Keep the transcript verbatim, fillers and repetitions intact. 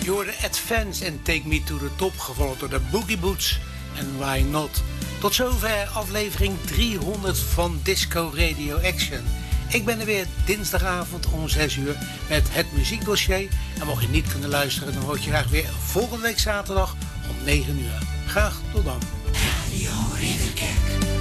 Je hoorde Advance en Take Me to the Top, gevolgd door de Boogie Boots en Why Not. Tot zover aflevering driehonderd van Disco Radio Action. Ik ben er weer dinsdagavond om zes uur met het muziekdossier. En mocht je niet kunnen luisteren, dan hoor je graag weer volgende week zaterdag om negen uur. Graag tot dan. Radio Ridderkerk.